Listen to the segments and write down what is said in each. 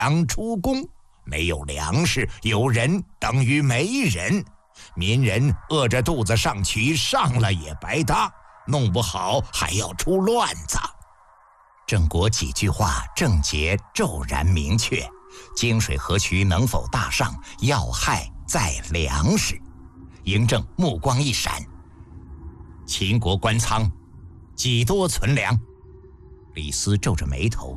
粮出宫，没有粮食，有人等于没人。民人饿着肚子上去，上了也白搭，弄不好还要出乱子。郑国几句话症结骤然明确，泾水河渠能否大上，要害在粮食。嬴政目光一闪，秦国官仓几多存粮？李斯皱着眉头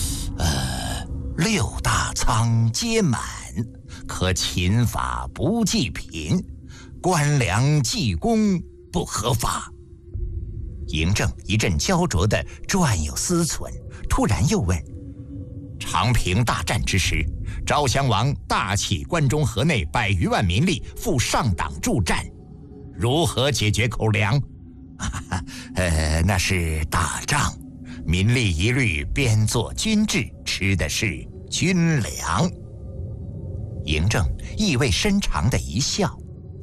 ，6大仓皆满，可秦法不济贫，官粮济公不合法。嬴政一阵焦灼地转有思忖，突然又问：长平大战之时，昭襄王大起关中河内100余万民力赴上党助战，如何解决口粮？那是打仗，民力一律编作军制，吃的是军粮。嬴政意味深长的一笑，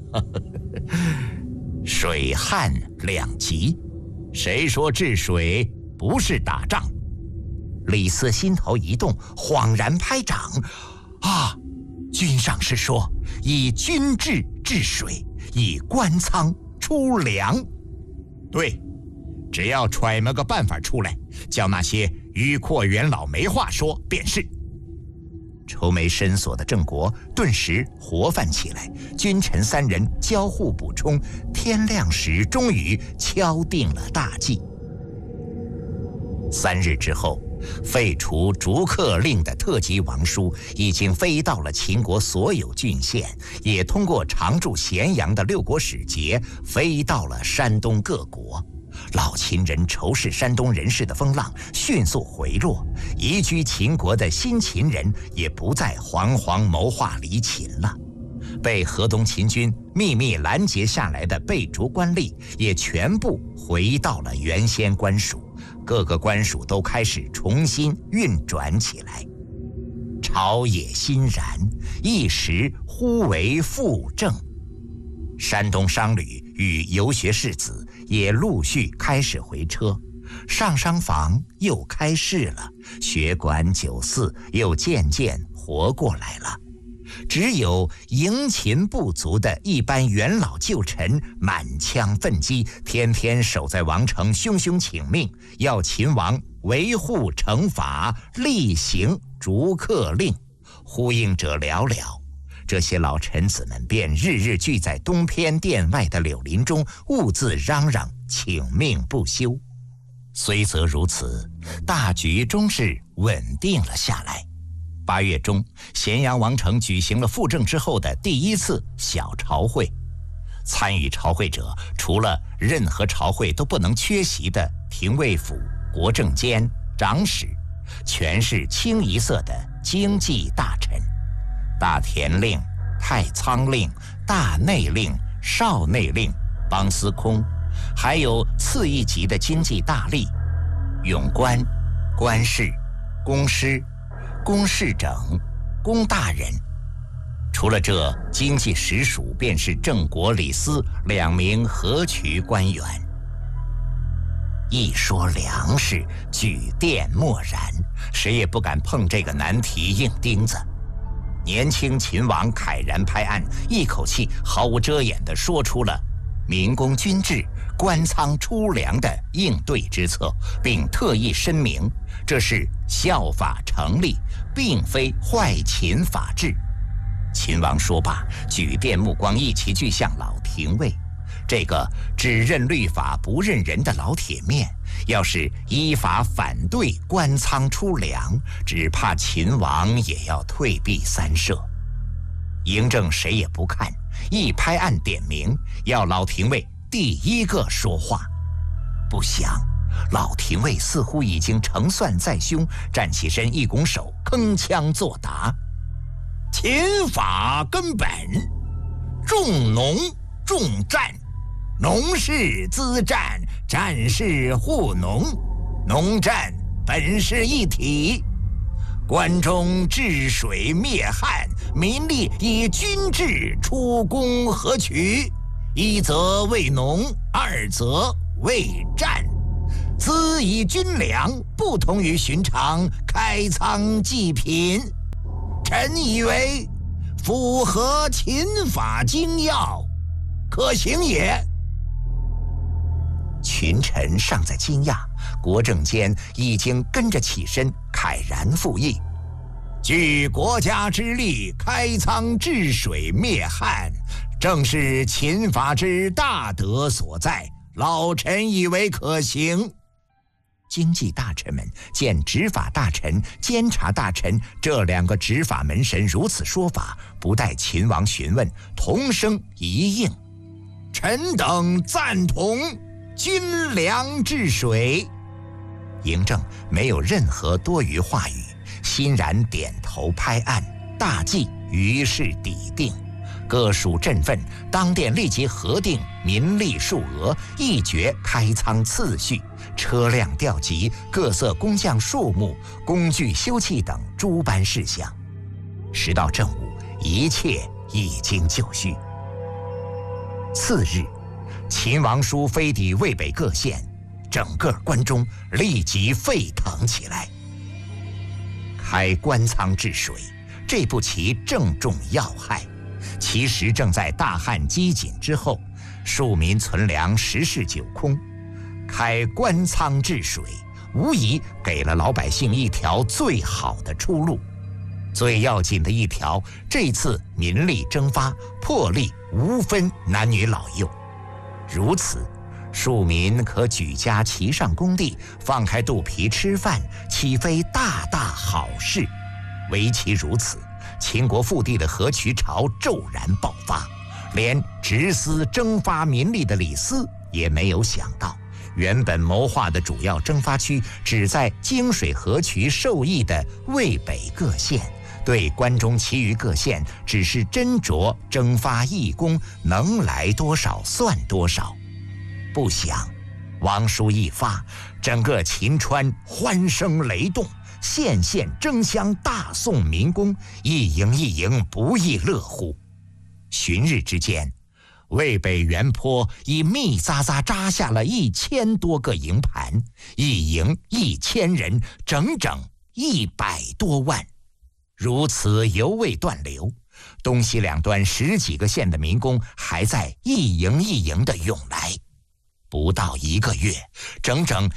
水旱两极，谁说治水不是打仗？李斯心头一动，恍然拍掌：君上是说以军制治水，以官仓出粮？对，只要揣摩个办法出来，叫那些迂阔元老没话说便是。愁眉深锁的郑国顿时活泛起来，君臣3人交互补充，天亮时终于敲定了大计。3日之后，废除逐客令的特级王书已经飞到了秦国所有郡县，也通过常驻咸阳的6国使节飞到了山东各国。老秦人仇视山东人士的风浪迅速回落，移居秦国的新秦人也不再惶惶谋划离秦了。被河东秦军秘密拦截下来的被逐官吏也全部回到了原先官署，各个官署都开始重新运转起来。朝野欣然，一时忽为复正。山东商旅与游学士子也陆续开始回车，上商房又开市了，学馆酒肆又渐渐活过来了。只有迎秦不足的一般元老旧臣满腔愤激，天天守在王城汹汹请命，要秦王维护惩罚，厉行逐客令。呼应者寥寥，这些老臣子们便日日聚在东偏殿外的柳林中，兀自嚷嚷请命不休。虽则如此，大局终是稳定了下来。8月中，咸阳王城举行了复政之后的第一次小朝会。参与朝会者除了任何朝会都不能缺席的廷尉府、国政监、长史，全是清一色的经济大臣，大田令、太仓令、大内令、少内令、邦司空，还有次一级的经济大吏，永官、官士、公师、公事整、公大人。除了这经济实属，便是郑国、李斯2名河渠官员。一说粮食，举殿默然，谁也不敢碰这个难题硬钉子。年轻秦王慨然拍案，一口气毫无遮掩地说出了民工军制、官仓出粮的应对之策，并特意申明这是效法成立，并非坏秦法治。秦王说罢，举殿目光一齐聚向老廷尉。这个只认律法不认人的老铁面，要是依法反对官仓出粮，只怕秦王也要退避三舍。嬴政谁也不看，一拍案点名，要老廷尉第一个说话。不想老廷尉似乎已经成算在胸，站起身一拱手，铿锵作答：秦法根本，重农重战，农事资战，战事护农，农战本是一体。关中治水灭旱，民力以军制出工河渠，一则为农，二则为战。资以军粮，不同于寻常开仓济贫。 臣以为符合秦法精要，可行也。 群臣尚在惊讶，国政监已经跟着起身，慨然附议： 据国家之力，开仓治水灭汉，正是秦法之大德所在，老臣以为可行。 经济大臣们见执法大臣、监察大臣这两个执法门神如此说法，不待秦王询问，同声一应： 臣等赞同军粮治水。 嬴政没有任何多余话语，欣然点头拍案，大计于是抵定。各属镇分，当殿立即核定民力数额，议决开仓次序、车辆调集、各色工匠数目、工具修葺等诸般事项。时到正午，一切已经就绪。次日，秦王书飞抵渭北各县，整个关中立即沸腾起来。开官仓治水，这步棋正中要害。其实正在大旱饥馑之后，庶民存粮实是久空，开官仓治水，无疑给了老百姓一条最好的出路。最要紧的一条，这次民力征发，魄力无分男女老幼。如此，庶民可举家齐上工地，放开肚皮吃饭，岂非大大好事？唯其如此，秦国腹地的河渠潮骤然爆发，连执司征发民力的李斯也没有想到，原本谋划的主要征发区只在泾水河渠受益的渭北各县，对关中其余各县只是斟酌征发义工，能来多少算多少。不想王书一发，整个秦川欢声雷动，县县争相大送民工，一营一营不亦乐乎。旬日之间，渭北原坡已密匝匝扎下了1000多个营盘，一营1000人，整整100多万。如此犹未断流，东西两端10几个县的民工还在一营一营地涌来。不到1个月，整整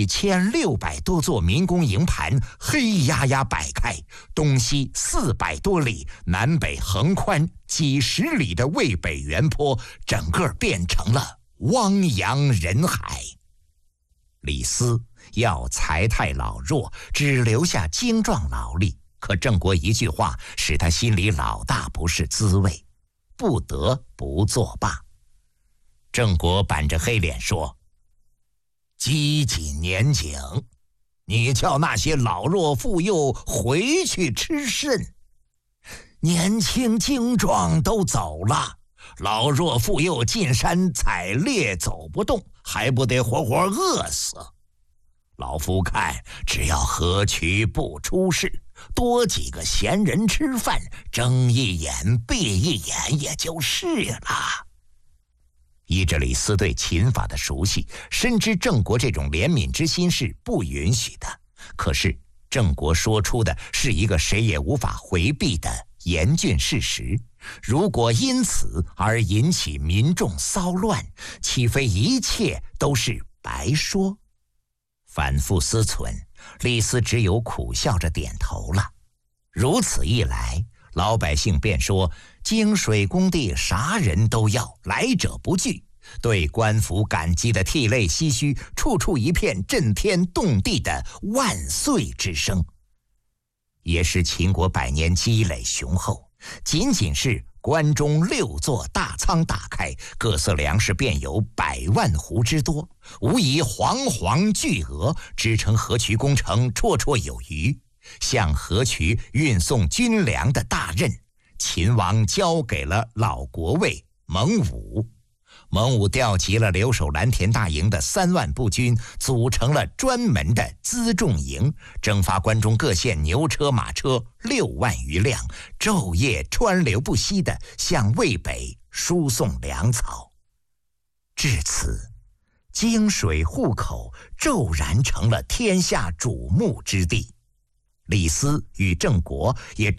1600多座民工营盘黑压压摆开，东西400多里，南北横宽几十里的渭北原坡，整个变成了汪洋人海。李斯要财太老弱，只留下精壮劳力，可郑国一句话使他心里老大不是滋味，不得不作罢。郑国板着黑脸说：饥馑年景，你叫那些老弱妇幼回去吃甚？年轻精壮都走了，老弱妇幼进山采猎走不动，还不得活活饿死？老夫看，只要河渠不出事，多几个闲人吃饭，睁一眼闭一眼也就是了。依着李斯对秦法的熟悉，深知郑国这种怜悯之心是不允许的。可是郑国说出的是一个谁也无法回避的严峻事实，如果因此而引起民众骚乱，岂非一切都是白说？反复思忖，李斯只有苦笑着点头了。如此一来，老百姓便说泾水工地啥人都要，来者不拒，对官府感激的涕泪唏嘘，处处一片震天动地的万岁之声。也是秦国百年积累雄厚，仅仅是关中6座大仓打开，各色粮食便有100万斛之多，无疑煌煌巨额，支撑河渠工程绰绰有余。向河渠运送军粮的大任，秦王交给了老国尉蒙武。蒙武调集了留守蓝田大营的3万步军，组成了专门的辎重营，征发关中各县牛车马车6万余辆，昼夜川流不息地向渭北输送粮草。至此，泾水户口骤然成了天下瞩目之地。李斯与郑国也